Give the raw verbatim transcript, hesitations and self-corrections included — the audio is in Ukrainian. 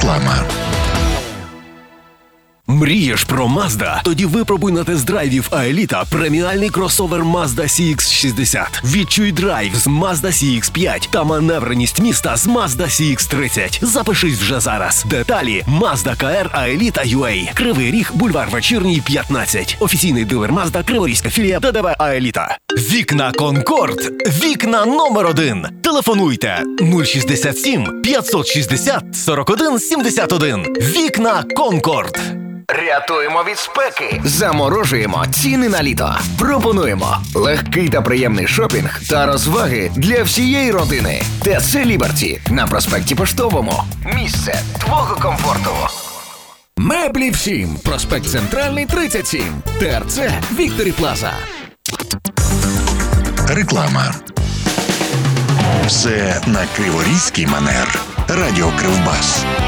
Реклама. Мрієш про Mazda? Тоді випробуй на тест-драйві в Аеліта преміальний кросовер Mazda сі ікс шістдесят. Відчуй драйв з Mazda сі ікс п'ять та маневреність міста з Mazda сі ікс тридцять. Запишись вже зараз. Деталі Mazda ка ар Аеліта ю ей. Кривий Ріг, бульвар Вечірній, п'ятнадцять. Офіційний дилер Mazda, Криворізька філія ТДВ Аеліта. Вікна Конкорд. Вікна номер один. Телефонуйте нуль шістдесят сім п'ятсот шістдесят сорок один сімдесят один. Вікна Конкорд. Рятуємо від спеки. Заморожуємо ціни на літо. Пропонуємо легкий та приємний шопінг та розваги для всієї родини. ТЦ Ліберті на проспекті Поштовому. Місце твого комфорту. Меблі всім. Проспект Центральний, тридцять сім. ТРЦ Вікторі Плаза. Реклама. Все на криворізький манер. Радіо Кривбас.